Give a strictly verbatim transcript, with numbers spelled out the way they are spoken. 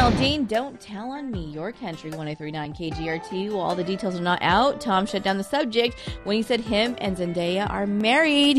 Dean, don't tell on me. Your country, one oh three point nine K G R T. Well, all the details are not out. Tom shut down the subject when he said him and Zendaya are married.